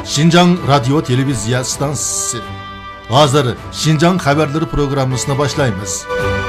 Şinjan Radyo Televizya Stansisi. Hazır Şinjan Haberleri programmasını başlayınız.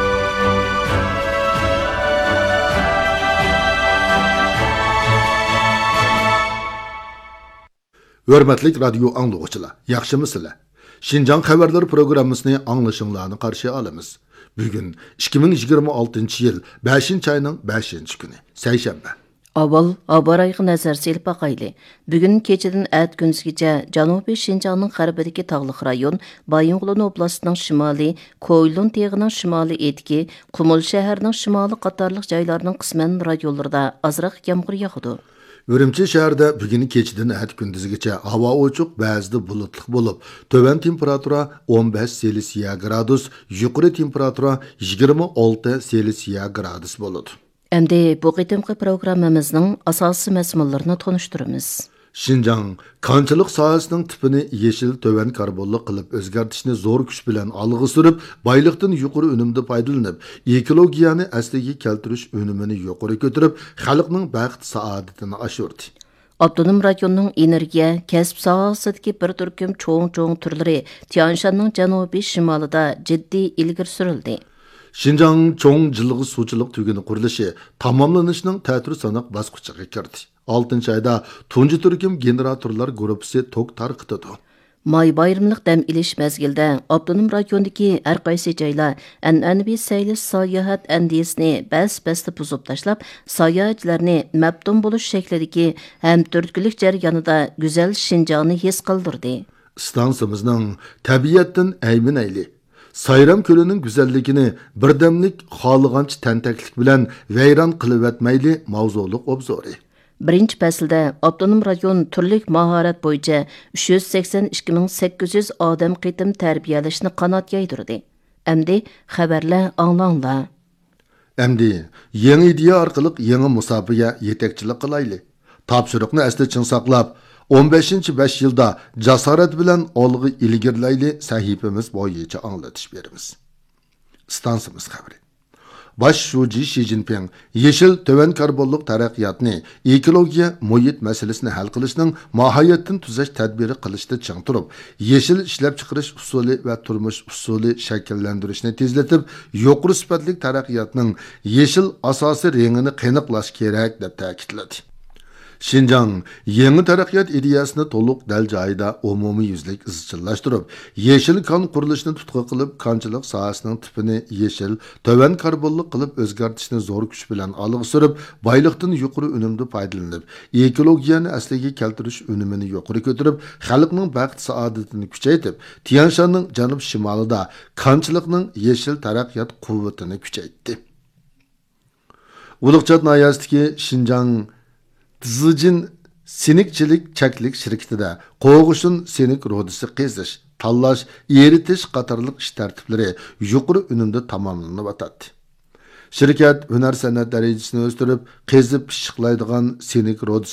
Hörmetlik radyo anlıqçılar, yaxşımısınızlar? Şinjan Haberleri programmasını anlaşımlarını karşı alımız. Bugün 2026 yıl 5. ayının 5. günü, seyşembe. Avval abarayğı nazar selip bakaylı. Bugün keçeden ət gündüzgece Janubi Şinjanның g'arbidagi tağlıq rayon, Bayınğulun oblastının şimali, Koylun teğinin şimali etki, Qumul şəhərinin şimali qatarlıq jaylarının qismen rayonlarda azraq yağmur yağıdı. Ürümçi şəhərdə bugün keçiden ət gündüzgece hava oçuq, bəzide bulutluq bolup, töven temperatura 15 Celsius gradus, yuqori temperatura 26 Celsius gradus boludu. Әмді bu qitimqi programmamızның asası məzmunlarını tonuşturumuz. Şinjan kançılık sahasının tipini yeşil töven karbonlu kılıp özgertişini zor güç bilen algı sürüp, baylıqtın yuqori önümde paydalanıp, ekologiyani asliga keltirish önümünü yuqori götürüp, xalqning baxt saadetini aşırdı. Abdunum rayonunun energiya, kəsb sahasıdaki bir türküm çoğun türleri Tianshanның janubi şimalida ciddi ilgir sürüldü. Şinjan çoğun jilg'i suçılık tügünü kuruluşu tamamlanışının tətür sanaq basqıçıga kirdi. 6. ayda tunji türküm generatorlar grupisi tok tarqıtıdı. May bayramlıq dəm iliş məzgildə Abdunum rayonundakı hər qaysı jaylar ənənəvi saylı sayahat əndiyesini bəs-bəsdə buzub taşlab, sayahatçılarını məbdun buluş şəklidəki həm türkülük jaryanında güzel Şinjanı his qıldırdı. Stansımızın təbiyyətdən aymin ayli. Sayram Kölü'nün güzelliğini birdemlik xalıqanç tenteklik bilen veyran qılıvetmeyli mavzuluk obzori. Birinci fəsildə Abdunum rayon türlük maharet boyunca 382.800 adam qitim tərbiyələşini qanat yaydırdı. Əmdi xəbərlə anlanla. Əmdi yeni ideya arqılıq yeni musabıya yetekçilik qılaylı. Tapşırıqны əsli çın saqlab, 15. 5 yılda casaret bilen olgu ilgirlaylı sahibimiz boyunca anlatış verimiz. Stansımız haberi. Baş şuci Xi Jinping, yeşil töven karbonluq taraqqiyatni, ekologiya, muhit meselesini hal qilishning mohiyatdan tuzash tadbiri qilishda ching turib, yeşil ishlab chiqarish usuli va turmush usuli shakllantirishni tezlatib, yuqori sifatli taraqqiyotning yeşil asosiy rengini qaniqlash kerak deb ta'kidladi. Şinjan yeni taraqqiyot ideyasini to'liq dal joyida umumiy yuzlik izchillashtirib, yeşil kon qurilishini tutqi qilib, konchilik sohasining tipini yeşil, töven karbonli qilib o'zgartishni zo'r kuch bilan olg'a surib, boyliqdan yuqori unumda foydalanib, ekologiyani asliga keltirish unumini yuqori ko'tarib, xalqning baxt saodatini kuchaytirib, Tianshanning janub shimolida konchilikning yeşil taraqqiyot quvvatini kuchaytirdi. Ulug'chat noyasidagi Şinjan Tizijin sinikçilik çeklik şirketide qoğuşun sinik rodisi qizish, tallash, eritish qatorliq ish tartiblari yuqori unumda tamamlanib atadi. Şirket hunar san'at darajasini o'stirib, qezib pishiqlaydigan sinik rodisi